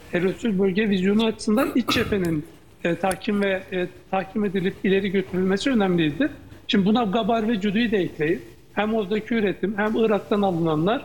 terörsüz bölge vizyonu açısından iç cephenin tahkim edilip ileri götürülmesi önemliydi. Şimdi buna Gabar ve Cudu'yu da ekleyin. Hem oradaki üretim hem Irak'tan alınanlar